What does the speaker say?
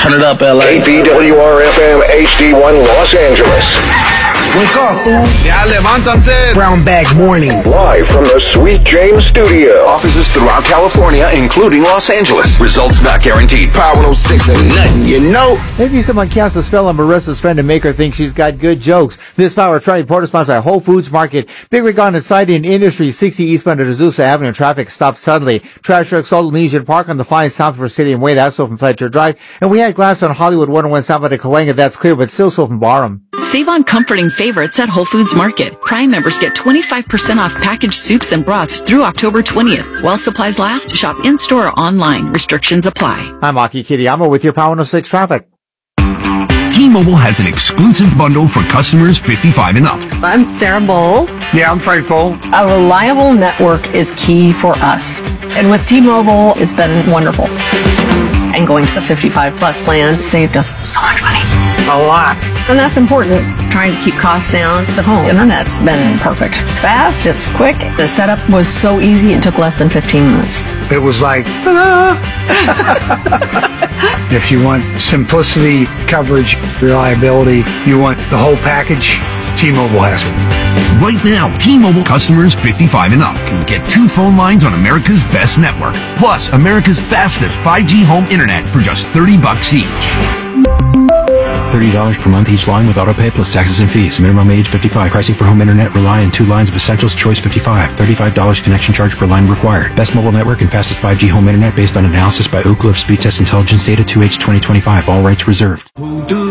Turn it up, LA. KPWR-FM HD1 Los Angeles. Wake up, fool. Ya levántanse. Brown Bag Mornings. Live from the Sweet James Studio. Offices throughout California, including Los Angeles. Results not guaranteed. Power 106 ain't nothing, you know. Maybe someone casts a spell on Marissa's friend to make her think she's got good jokes. This Power Tri Report is sponsored by Whole Foods Market. Big Recon inside in Industry, 60 eastbound of Azusa Avenue. Traffic stopped suddenly. Trash truck sold in Legion Park on the fine south for Stadium Way. That's sold from Fletcher Drive. And we had glass on Hollywood 101 south of Cahuenga. That's clear, but still sold from Barham. Save on comforting favorites at Whole Foods Market. Prime members get 25% off packaged soups and broths through October 20th. While supplies last, shop in-store or online. Restrictions apply. I'm Aki Kittyama with your Power 106 traffic. T-Mobile has an exclusive bundle for customers 55 and up. I'm Sarah Bowl. Yeah, I'm Frank Cole. A reliable network is key for us. And with T-Mobile, it's been wonderful. And going to the 55 plus plan saved us so much money. A lot. And that's important. Trying to keep costs down. The home internet's been perfect. It's fast, it's quick. The setup was so easy, it took less than 15 minutes. It was like, ta-da! If you want simplicity, coverage, reliability, you want the whole package, T-Mobile has it. Right now, T-Mobile customers 55 and up can get 2 phone lines on America's best network, plus America's fastest 5G home internet for just $30 each. $30 per month each line with autopay plus taxes and fees. Minimum age 55. Pricing for home internet rely on 2 lines of Essentials Choice 55. $35 connection charge per line required. Best mobile network and fastest 5G home internet based on analysis by Ookla of Speed Test Intelligence Data 2H 2025. All rights reserved.